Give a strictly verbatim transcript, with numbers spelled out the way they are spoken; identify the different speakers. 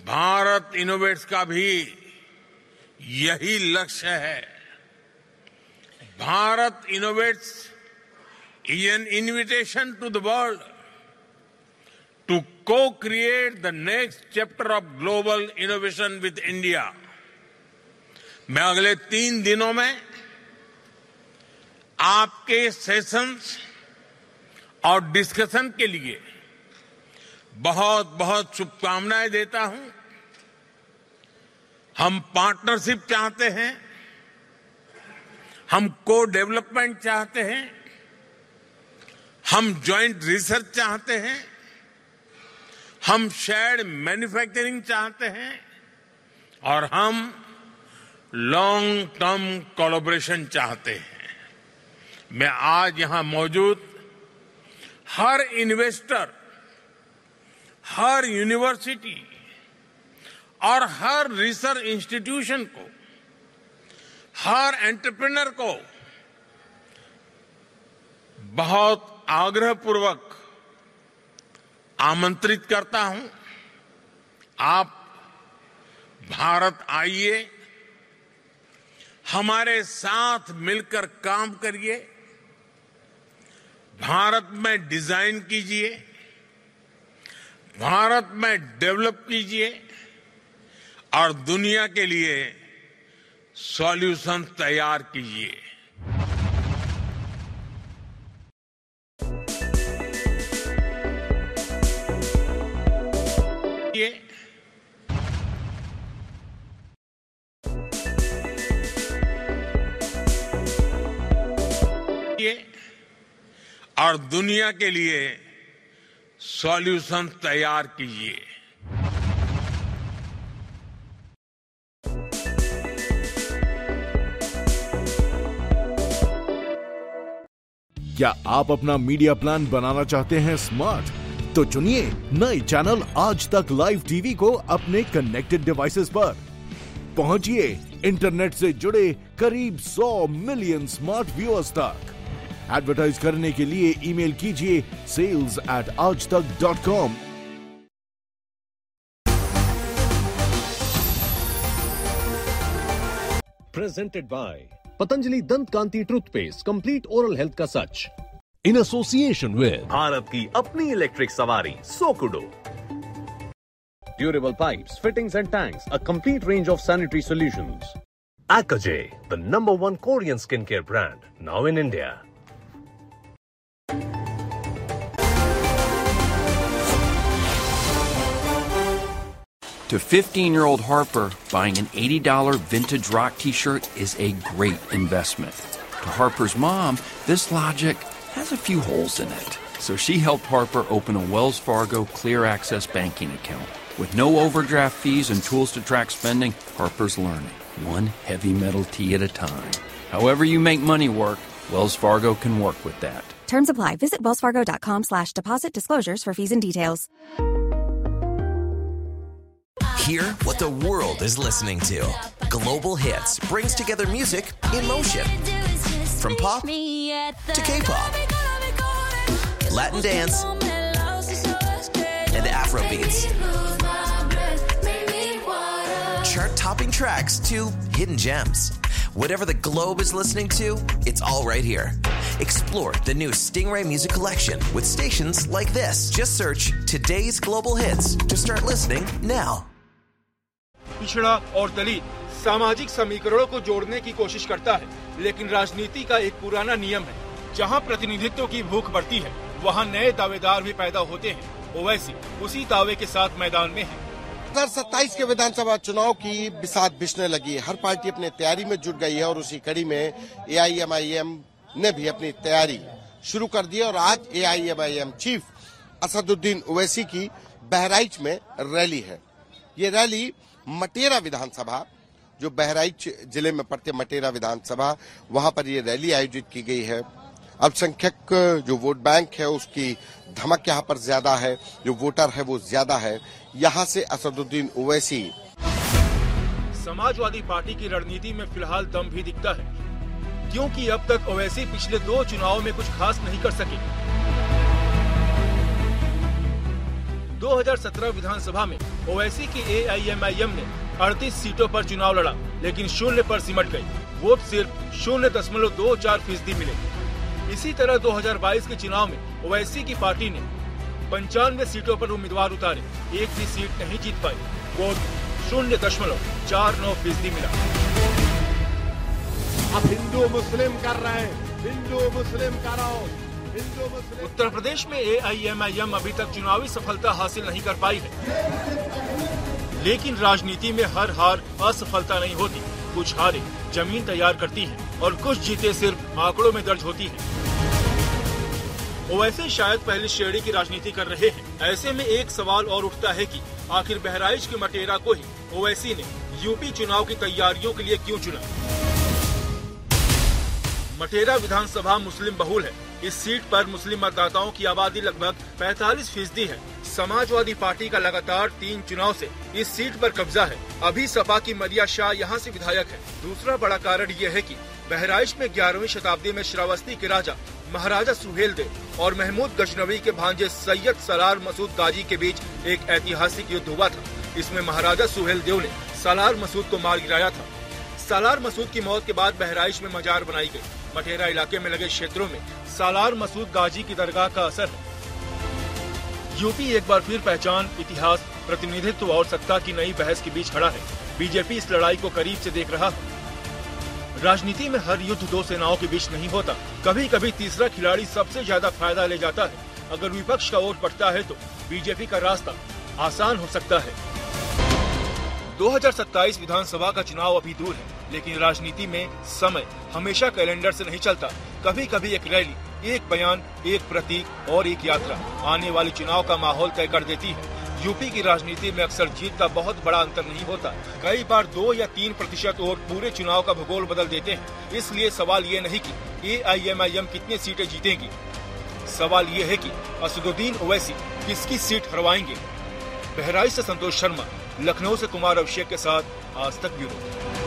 Speaker 1: Bharat innovates का भी यही लक्ष्य है। Bharat innovates is an invitation to the world to co-create the next chapter of global innovation with India. मैं अगले तीन दिनों में आपके सेशंस और डिस्कशन के लिए बहुत बहुत शुभकामनाएं देता हूं। हम पार्टनरशिप चाहते हैं, हम को डेवलपमेंट चाहते हैं, हम ज्वाइंट रिसर्च चाहते हैं, हम शेयर्ड मैन्युफैक्चरिंग चाहते हैं और हम लॉन्ग टर्म कोलैबोरेशन चाहते हैं। मैं आज यहां मौजूद हर इन्वेस्टर, हर यूनिवर्सिटी और हर रिसर्च इंस्टीट्यूशन को, हर एंटरप्रेन्योर को बहुत आग्रहपूर्वक आमंत्रित करता हूं। आप भारत आइए, हमारे साथ मिलकर काम करिए, भारत में डिजाइन कीजिए, भारत में डेवलप कीजिए और दुनिया के लिए सॉल्यूशन तैयार कीजिए। और दुनिया के लिए सॉल्यूशन तैयार कीजिए।
Speaker 2: क्या आप अपना मीडिया प्लान बनाना चाहते हैं स्मार्ट? तो चुनिए नए चैनल आज तक लाइव टीवी को अपने कनेक्टेड डिवाइसेस पर। पहुंचिए इंटरनेट से जुड़े करीब सौ मिलियन स्मार्ट व्यूअर्स तक। एडवर्टाइज करने के लिए ईमेल कीजिए सेल्स एट आज तक dot com.
Speaker 3: Presented by Patanjali दंत कांति टूथपेस्ट, कंप्लीट ओरल हेल्थ का सच, इन एसोसिएशन विद
Speaker 4: भारत की अपनी इलेक्ट्रिक सवारी सोकुडो।
Speaker 3: Durable pipes, fittings and tanks, a complete range of sanitary solutions.
Speaker 4: Akaje, the number one Korean skincare brand, now in India.
Speaker 5: To fifteen-year-old Harper, buying an eighty dollars vintage rock t-shirt is a great investment. To Harper's mom, this logic has a few holes in it. So she helped Harper open a Wells Fargo Clear Access banking account. With no overdraft fees and tools to track spending, Harper's learning, one heavy metal tee at a time. However you make money work, Wells Fargo can work with that.
Speaker 6: Terms apply. Visit wellsfargo.com slash deposit disclosures for fees and details.
Speaker 7: Hear what the world is listening to. Global Hits brings together music in motion. From pop to K-pop, Latin dance, and Afrobeats. Chart-topping tracks to hidden gems. Whatever the globe is listening to, it's all right here. Explore the new Stingray Music Collection with stations like this. Just search today's Global Hits to start listening now.
Speaker 8: पिछड़ा और दलित सामाजिक समीकरणों को जोड़ने की कोशिश करता है, लेकिन राजनीति का एक पुराना नियम है, जहां प्रतिनिधित्व की भूख बढ़ती है, वहां नए दावेदार भी पैदा होते हैं। ओवैसी उसी दावे के साथ मैदान में है।
Speaker 9: दो हज़ार सत्ताईस के विधानसभा चुनाव की बिसात बिछने लगी। हर पार्टी अपने तैयारी में जुट गई है और उसी कड़ी में ए आई एम आई एम ने भी अपनी तैयारी शुरू कर दी और आज ए I am I am chief Asaduddin Owaisi की बहराइच में रैली है। ये रैली मटेरा विधानसभा, जो बहराइच जिले में पड़ते मटेरा विधानसभा, वहां पर ये रैली आयोजित की गई है। अल्पसंख्यक जो वोट बैंक है उसकी धमक यहाँ पर ज्यादा है, जो वोटर है वो ज्यादा है। यहाँ से असदुद्दीन ओवैसी।
Speaker 8: समाजवादी पार्टी की रणनीति में फिलहाल दम भी दिखता है, क्योंकि अब तक ओवैसी पिछले दो चुनावों में कुछ खास नहीं कर सके। दो हज़ार सत्रह विधानसभा में ओवैसी की ए आई एम आई एम ने अड़तीस सीटों पर चुनाव लड़ा, लेकिन शून्य पर सिमट गई। वोट सिर्फ शून्य दशमलव दो चार फीसदी मिले। इसी तरह दो हज़ार बाईस के चुनाव में ओवैसी की पार्टी ने पंचानवे सीटों पर उम्मीदवार उतारे, एक भी सीट नहीं जीत पाई। वोट शून्य दशमलव चार नौ फीसदी मिला।
Speaker 10: अब हिंदू मुस्लिम कर रहे हैं, हिंदू मुस्लिम करो, हिंदू मुस्लिम।
Speaker 8: उत्तर प्रदेश में ए आई एम आई एम अभी तक चुनावी सफलता हासिल नहीं कर पाई है, लेकिन राजनीति में हर हार असफलता नहीं होती। कुछ हारें जमीन तैयार करती हैं और कुछ जीते सिर्फ आंकड़ों में दर्ज होती हैं। ओवैसी शायद पहली श्रेणी की राजनीति कर रहे हैं। ऐसे में एक सवाल और उठता है कि आखिर बहराइच के मटेरा को ही ओवैसी ने यूपी चुनाव की तैयारियों के लिए क्यों चुना। मटेरा विधानसभा मुस्लिम बहुल है। इस सीट पर मुस्लिम मतदाताओं की आबादी लगभग पैंतालीस फीसदी है। समाजवादी पार्टी का लगातार तीन चुनाव से इस सीट पर कब्जा है। अभी सपा की मरिया शाह यहाँ से विधायक है। दूसरा बड़ा कारण यह है कि बहराइच में ग्यारहवीं शताब्दी में श्रावस्ती के राजा महाराजा सुहेल देव और महमूद गजनवी के भांजे सैयद सलार मसूद गाजी के बीच एक ऐतिहासिक युद्ध हुआ था। इसमें महाराजा सुहेल देव ने सालार मसूद को मार गिराया था। सालार मसूद की मौत के बाद बहराइच में मजार बनाई गई। मटेरा इलाके में लगे क्षेत्रों में सालार मसूद गाजी की दरगाह का असर है। यूपी एक बार फिर पहचान, इतिहास, प्रतिनिधित्व और सत्ता की नई बहस के बीच खड़ा है। बीजेपी इस लड़ाई को करीब से देख रहा है। राजनीति में हर युद्ध दो सेनाओं के बीच नहीं होता। कभी कभी तीसरा खिलाड़ी सबसे ज्यादा फायदा ले जाता है। अगर विपक्ष का वोट बढ़ता है तो बीजेपी का रास्ता आसान हो सकता है। दो हज़ार सत्ताईस विधानसभा का चुनाव अभी दूर है, लेकिन राजनीति में समय हमेशा कैलेंडर से नहीं चलता। कभी कभी एक रैली, एक बयान, एक प्रतीक और एक यात्रा आने वाले चुनाव का माहौल तय कर देती है। यूपी की राजनीति में अक्सर जीत का बहुत बड़ा अंतर नहीं होता। कई बार दो या तीन प्रतिशत वोट पूरे चुनाव का भूगोल बदल देते हैं। इसलिए सवाल ये नहीं कि ए आई एम आई एम कितनी सीटें जीतेंगी, सवाल ये है कि असदुद्दीन ओवैसी किसकी सीट हरवाएंगे। बहराइच से संतोष शर्मा, लखनऊ से कुमार अभिषेक के साथ आज तक ब्यूरो।